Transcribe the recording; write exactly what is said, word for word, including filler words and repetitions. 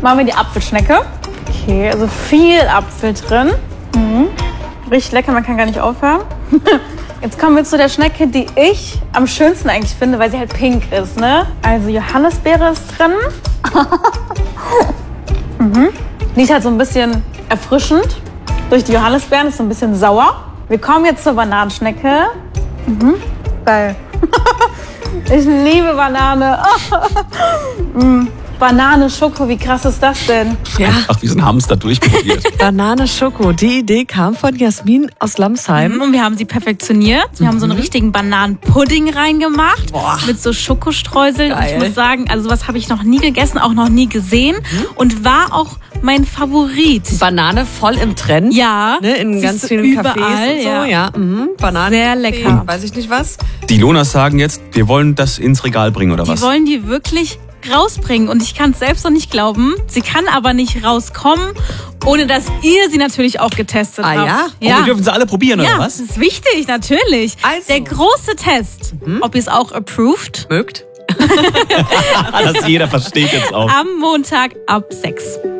machen wir die Apfelschnecke. Okay, also viel Apfel drin. Mhm. Richtig lecker, man kann gar nicht aufhören. Jetzt kommen wir zu der Schnecke, die ich am schönsten eigentlich finde, weil sie halt pink ist, ne? Also Johannisbeere ist drin. mhm. Die ist halt so ein bisschen erfrischend. Durch die Johannisbeeren ist so ein bisschen sauer. Wir kommen jetzt zur Bananenschnecke. Mhm. Geil. Ich liebe Banane. mm. Banane, Schoko, wie krass ist das denn? Ja. Ach, wie so ein Hamster durchprobiert. Banane, Schoko. Die Idee kam von Jasmin aus Lamsheim. Und wir haben sie perfektioniert. Wir mhm. haben so einen richtigen Bananenpudding reingemacht. Boah. Mit so Schokostreuseln. Geil. Ich muss sagen, also was habe ich noch nie gegessen, auch noch nie gesehen. Mhm. Und war auch mein Favorit. Banane voll im Trend. Ja. Ne, in ganz du vielen überall, Cafés und so. Ja. Ja. Mhm. Banane. Sehr lecker. Weiß ich nicht was. Die Lonas sagen jetzt, wir wollen das ins Regal bringen, oder die was? Die wollen die wirklich rausbringen und ich kann es selbst noch nicht glauben. Sie kann aber nicht rauskommen, ohne dass ihr sie natürlich auch getestet ah, habt. Ja? ja. Oh, wir dürfen sie alle probieren, ja, oder was? Das ist wichtig, natürlich. Also. Der große Test, mhm. ob ihr es auch approved. Mögt. Das jeder versteht jetzt auch. Am Montag ab sechs.